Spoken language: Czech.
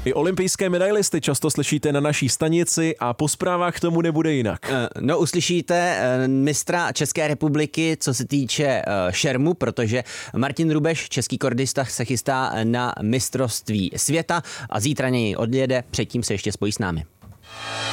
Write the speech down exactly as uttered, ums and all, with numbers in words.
I olympijské medailisty často slyšíte na naší stanici a po zprávách tomu nebude jinak. No, uslyšíte mistra České republiky, co se týče šermu, protože Martin Rubeš, český kordista, se chystá na mistrovství světa a zítra něj odjede, předtím se ještě spojí s námi.